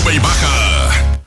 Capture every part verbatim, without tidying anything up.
Sube y baja.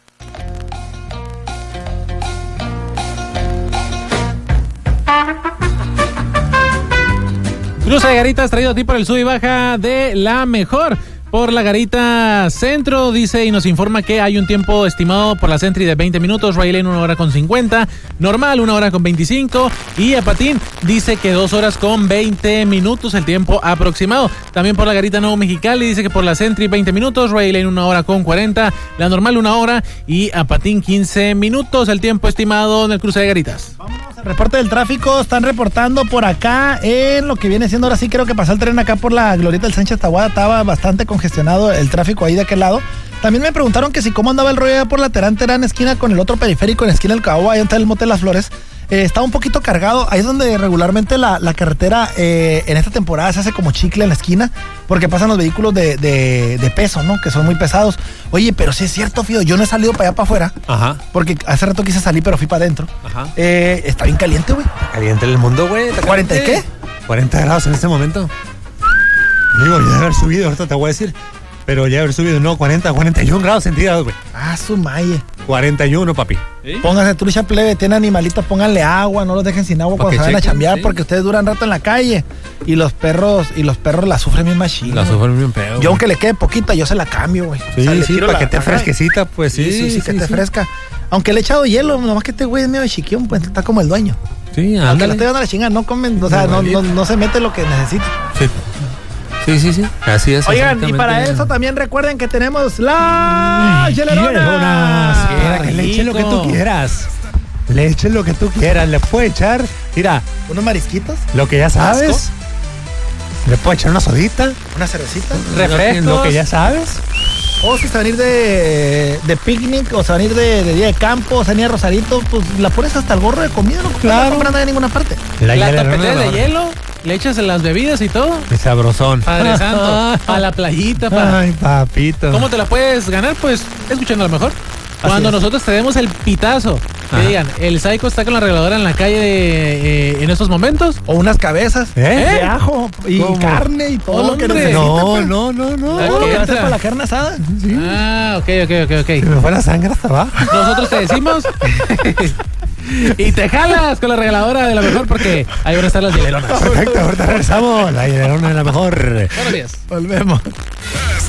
Cruce de Garitas traído a ti por el sub y baja de La Mejor. Por la Garita Centro, dice y nos informa que hay un tiempo estimado por la Sentry de veinte minutos, Rail Lane una hora con cincuenta, normal una hora con veinticinco y a patín dice que dos horas con veinte minutos el tiempo aproximado. También por la Garita Nuevo Mexicali dice que por la Sentry veinte minutos, Rail Lane una hora con cuarenta, la normal una hora y a patín quince minutos el tiempo estimado en el cruce de Garitas. Vámonos al reporte del tráfico. Están reportando por acá en lo que viene siendo, ahora sí creo que pasó el tren acá por la Glorieta del Sánchez Tahuada, estaba bastante congestionado el tráfico ahí de aquel lado. También me preguntaron que si cómo andaba el rollo allá por la Terán Terán esquina con el otro periférico en esquina del Cabo, ahí está el Motel Las Flores. Eh, está un poquito cargado, ahí es donde regularmente la, la carretera eh, en esta temporada se hace como chicle en la esquina, porque pasan los vehículos de, de, de peso, ¿no? Que son muy pesados. Oye, pero sí es cierto, Fido, yo no he salido para allá para afuera. Ajá. Porque hace rato quise salir, pero fui para adentro. Ajá. Eh, está bien caliente, güey. Caliente el mundo, güey. ¿cuarenta y qué? cuarenta grados en este momento. Digo, ya debe haber subido, ahorita te voy a decir. Pero ya debe haber subido, no, cuarenta, cuarenta y uno grados centígrados, güey. Ah, su maye. cuarenta y uno, papi. ¿Sí? Pónganse trucha plebe, tienen animalitos, pónganle agua, no los dejen sin agua Pa' cuando que se vayan a chequen, chambear, sí. porque ustedes duran rato en la calle y los perros y los perros la sufren bien machina. La güey. sufren bien pedo. Yo aunque le quede poquita, yo se la cambio, güey. Sí, O sea, le sí, tiro para la- que te ajá. fresquecita, pues sí. Sí, sí, sí, que sí, te sí. fresca. Aunque le he echado hielo, nomás que este güey es medio chiquión, pues está como el dueño. Sí, Aunque lo ándale. estoy dando a la chingada, no comen, o sea, No, no, valía. no, no se mete lo que necesita. Sí. Sí, sí, sí. Así es. Oigan, y para exactamente. eso también recuerden que tenemos la Hielerona. hielerona. Mira, que le eches lo que tú quieras. Le eches lo que tú quieras. Le puedes echar, mira, Unos marisquitos, lo que ya sabes. Le puedes echar una sodita. una cervecita. Refrescos. Lo que ya sabes. O si se van a ir de, de picnic, o se van a ir de, de día de campo, o se van a ir a Rosarito, pues la pones hasta el gorro de comida, no Claro. no compran nada en ninguna parte. La hielerona tapetera de mejor. hielo, le echas en las bebidas y todo. Mi sabrosón. Padre Santo, a la playita, pa. Ay, papito. ¿Cómo te la puedes ganar? Pues escuchando a lo mejor. Cuando es. nosotros te demos el pitazo, que Ajá. digan, el Psycho está con la regaladora en la calle eh, en estos momentos. O unas cabezas ¿Eh? de ajo y ¿Cómo? carne y todo lo que Hombre. necesita. No, pues. no, no, no. La Todo lo que que va a hacer entra. para la carne asada. Ah, ok, ok, ok, ok. Se me fue la sangre hasta abajo. Nosotros te decimos y te jalas con la regaladora de la mejor porque ahí van a estar las hieleronas. Perfecto, ahorita regresamos. La hielerona es la mejor. Buenos días. Volvemos.